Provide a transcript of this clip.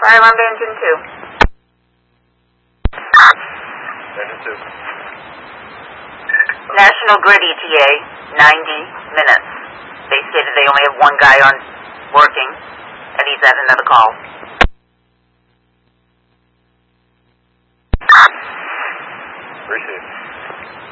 Fire alarm engine 2. Engine 2. National Grid ETA, 90 minutes. They stated they only have one guy on working, and he's at another call.